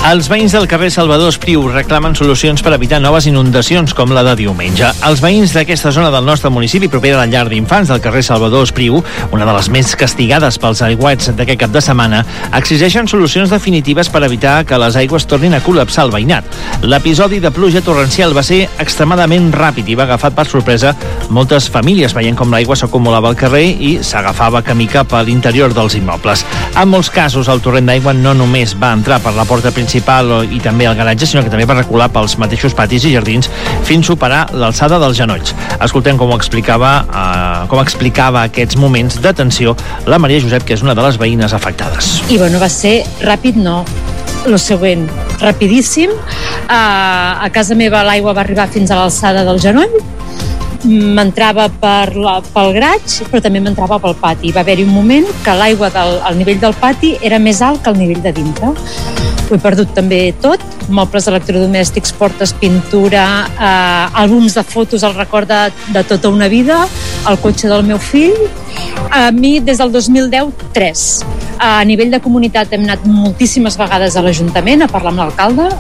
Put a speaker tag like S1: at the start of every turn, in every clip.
S1: Els veïns del carrer Salvador Espriu reclamen solucions per evitar noves inundacions com la de diumenge. Els veïns d'aquesta zona del nostre municipi, propera a la llar d'infants del carrer Salvador Espriu, una de les més castigades pels aiguats d'aquest cap de setmana, exigeixen solucions definitives per evitar que les aigües tornin a col·lapsar el veïnat. L'episodi de pluja torrencial va ser extremadament ràpid i va agafar per sorpresa moltes famílies, veient com l'aigua s'acumulava al carrer i s'agafava camí cap a l'interior dels immobles. En molts casos, el torrent d'aigua no només va entrar per la porta principal i també al garatge, sinó que també va recular pels mateixos patis i jardins fins a superar l'alçada dels genolls. Escoltem com explicava aquests moments de tensió la Maria Josep, que és una de les veïnes afectades.
S2: I bueno, va ser ràpid, no. Lo següent, rapidíssim. A casa meva l'aigua va arribar fins a l'alçada del genoll, m'entrava pel graig, però també m'entrava pel pati. Va haver-hi un moment que l'aigua al nivell del pati era més alt que el nivell de dintre. Ho he perdut també tot, mobles electrodomèstics, portes, pintura, àlbums de fotos, el record de tota una vida, el cotxe del meu fill. A mi, des del 2010, 3. A nivell de comunitat hem anat moltíssimes vegades a l'Ajuntament a parlar amb l'alcalde.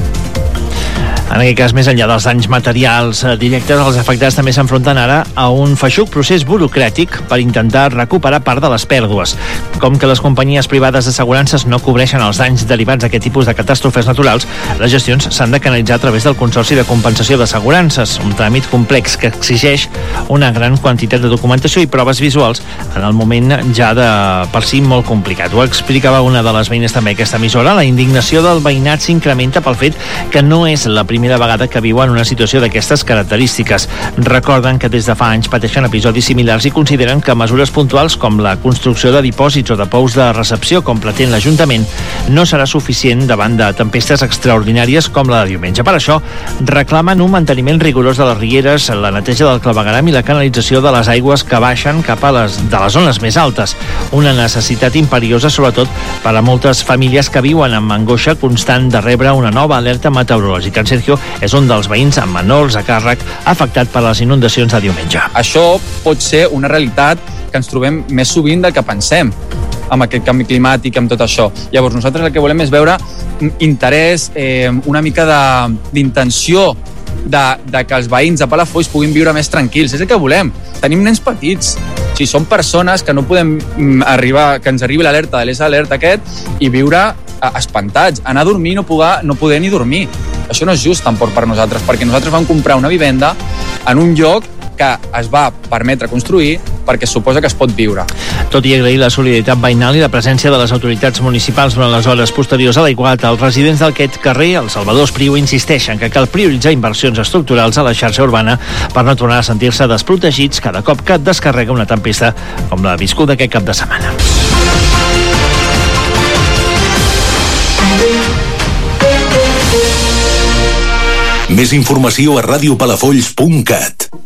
S1: En aquest cas, més enllà dels danys materials directes, els afectats també s'enfronten ara a un feixuc procés burocràtic per intentar recuperar part de les pèrdues. Com que les companyies privades d'assegurances no cobreixen els danys derivats d'aquest tipus de catàstrofes naturals, les gestions s'han de canalitzar a través del Consorci de Compensació d'Assegurances, un tràmit complex que exigeix una gran quantitat de documentació i proves visuals en el moment ja de per si molt complicat. Ho explicava una de les veïnes també aquesta emissora. La indignació del veïnat s'incrementa pel fet que no és la primera vegada que viuen una situació d'aquestes característiques. Recorden que des de fa anys pateixen episodis similars i consideren que mesures puntuals com la construcció de dipòsits o de pous de recepció, com pretén l'Ajuntament, no serà suficient davant de tempestes extraordinàries com la de diumenge. Per això, reclamen un manteniment rigorós de les rieres, la neteja del clavegueram i la canalització de les aigües que baixen cap a les zones més altes. Una necessitat imperiosa, sobretot per a moltes famílies que viuen amb angoixa constant de rebre una nova alerta meteorològica. En Sergio és un dels veïns amb menors a càrrec afectat per les inundacions de diumenge.
S3: Això pot ser una realitat que ens trobem més sovint del que pensem amb aquest canvi climàtic, amb tot això. Llavors nosaltres el que volem és veure interès, una mica d'intenció de que els veïns de Palafolls puguin viure més tranquils. És el que volem. Tenim nens petits. Si són persones que no podem arribar, que ens arribi l'alerta de l'alert aquest i viure espantats, anar a dormir i no poder ni dormir. Això no és just tampoc per nosaltres, perquè nosaltres vam comprar una vivenda en un lloc que es va permetre construir perquè es suposa que es pot viure.
S1: Tot i agrair la solidaritat veïnal i la presència de les autoritats municipals durant les hores posteriors a l'aiguat, els residents d'aquest carrer, el Salvador Espriu, insisteixen que cal prioritzar inversions estructurals a la xarxa urbana per no tornar a sentir-se desprotegits cada cop que descarrega una tempesta com la viscuda aquest cap de setmana.
S4: Més informació a radiopalafolls.cat.